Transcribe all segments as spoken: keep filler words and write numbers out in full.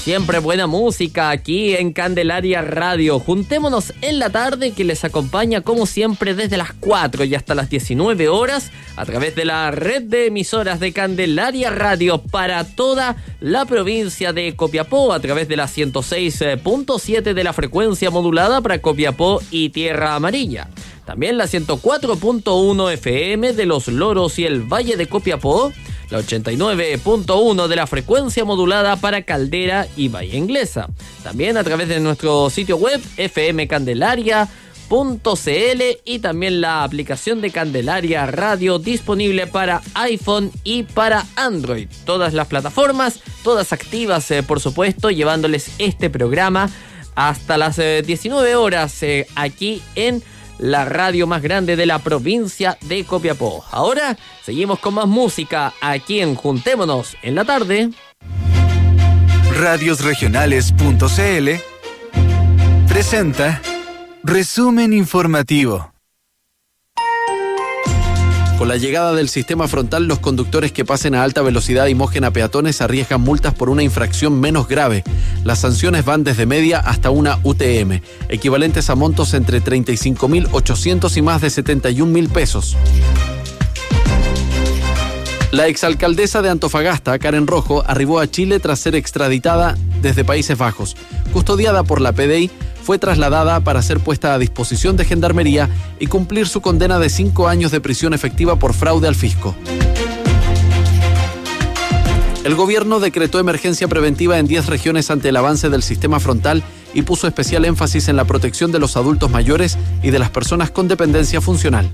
Siempre buena música aquí en Candelaria Radio. Juntémonos en la tarde, que les acompaña como siempre desde las cuatro y hasta las diecinueve horas a través de la red de emisoras de Candelaria Radio para toda la provincia de Copiapó, a través de la ciento seis punto siete de la frecuencia modulada para Copiapó y Tierra Amarilla. También la ciento cuatro punto uno F M de Los Loros y el Valle de Copiapó, la ochenta y nueve punto uno de la frecuencia modulada para Caldera y Bahía Inglesa. También a través de nuestro sitio web f m candelaria punto c l y también la aplicación de Candelaria Radio disponible para iPhone y para Android. Todas las plataformas, todas activas, eh, por supuesto, llevándoles este programa hasta las eh, diecinueve horas eh, aquí en la radio más grande de la provincia de Copiapó. Ahora seguimos con más música aquí en Juntémonos en la tarde. radios regionales punto c l presenta Resumen Informativo. Con la llegada del sistema frontal, los conductores que pasen a alta velocidad y mojen a peatones arriesgan multas por una infracción menos grave. Las sanciones van desde media hasta una U T M, equivalentes a montos entre treinta y cinco mil ochocientos y más de setenta y un mil pesos. La exalcaldesa de Antofagasta, Karen Rojo, arribó a Chile tras ser extraditada desde Países Bajos. Custodiada por la P D I, fue trasladada para ser puesta a disposición de Gendarmería y cumplir su condena de cinco años de prisión efectiva por fraude al fisco. El gobierno decretó emergencia preventiva en diez regiones ante el avance del sistema frontal y puso especial énfasis en la protección de los adultos mayores y de las personas con dependencia funcional.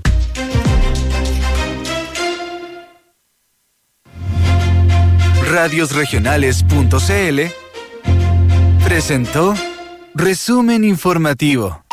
radios regionales punto c l presentó Resumen Informativo.